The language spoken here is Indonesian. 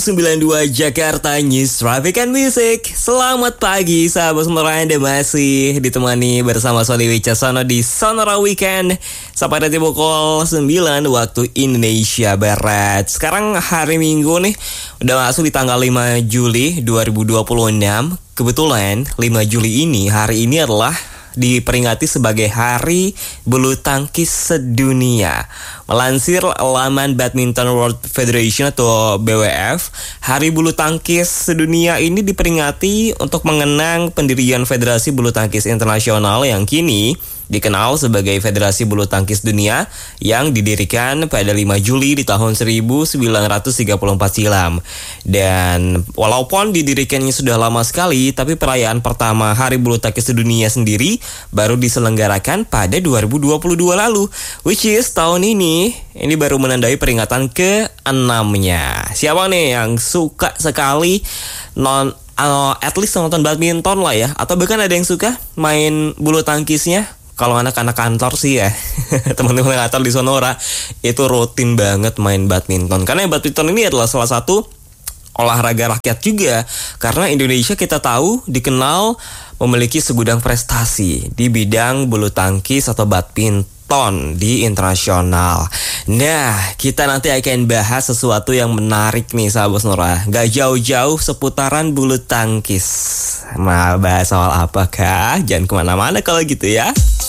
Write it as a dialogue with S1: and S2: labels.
S1: 92 Jakarta News Traffic and Music. Selamat pagi sahabat Sonora, Anda masih ditemani bersama Sony Wicaksono di Sonora Weekend sampai nanti pukul 9 waktu Indonesia Barat. Sekarang hari Minggu nih, udah masuk di tanggal 5 Juli 2026. Kebetulan 5 Juli ini, hari ini adalah diperingati sebagai Hari Bulu Tangkis Sedunia. Melansir laman Badminton World Federation atau BWF, Hari Bulu Tangkis Sedunia ini diperingati untuk mengenang pendirian Federasi Bulu Tangkis Internasional yang kini dikenal sebagai Federasi Bulu Tangkis Dunia yang didirikan pada 5 Juli di tahun 1934 silam. Dan walaupun didirikannya sudah lama sekali, tapi perayaan pertama Hari Bulu Tangkis Sedunia sendiri baru diselenggarakan pada 2022 lalu, which is tahun ini baru menandai peringatan ke-6-nya. Siapa nih yang suka sekali at least nonton badminton lah ya, atau bahkan ada yang suka main bulu tangkisnya? Kalau anak-anak kantor sih ya, teman-teman kantor di Sonora itu rutin banget main badminton. Karena badminton ini adalah salah satu olahraga rakyat juga. Karena Indonesia kita tahu dikenal memiliki segudang prestasi di bidang bulu tangkis atau badminton di internasional. Nah, kita nanti akan bahas sesuatu yang menarik nih sahabat Sonora. Gak jauh-jauh seputaran bulu tangkis. Nah, bahas soal apakah? Jangan kemana-mana kalau gitu ya.